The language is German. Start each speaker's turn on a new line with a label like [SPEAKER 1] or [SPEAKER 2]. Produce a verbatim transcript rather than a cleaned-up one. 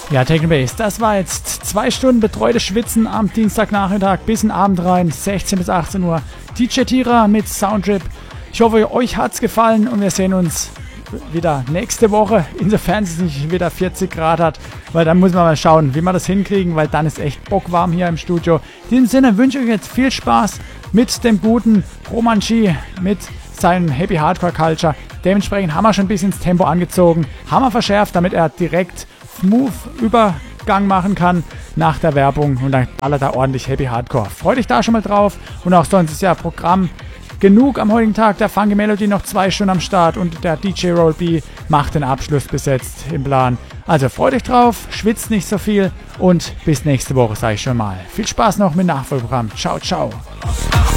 [SPEAKER 1] Ja, Technobase, das war jetzt zwei Stunden betreutes Schwitzen am Dienstagnachmittag bis in den Abend rein, sechzehn bis achtzehn Uhr. D J Tira mit Soundtrip. Ich hoffe, euch hat's gefallen und wir sehen uns wieder nächste Woche, insofern es nicht wieder vierzig Grad hat, weil dann muss man mal schauen, wie wir das hinkriegen, weil dann ist echt bockwarm hier im Studio. In diesem Sinne wünsche ich euch jetzt viel Spaß mit dem guten Roman G, mit seinem Happy Hardcore Culture. Dementsprechend haben wir schon ein bisschen ins Tempo angezogen, haben wir verschärft, damit er direkt smooth Übergang machen kann nach der Werbung und dann ballert er ordentlich Happy Hardcore. Freut dich da schon mal drauf und auch sonst ist ja Programm genug am heutigen Tag. Der Funky Melody noch zwei Stunden am Start und der D J Roll B macht den Abschluss besetzt im Plan. Also freut euch drauf, schwitzt nicht so viel und bis nächste Woche, sage ich schon mal. Viel Spaß noch mit Nachfolgeprogramm. Ciao, ciao.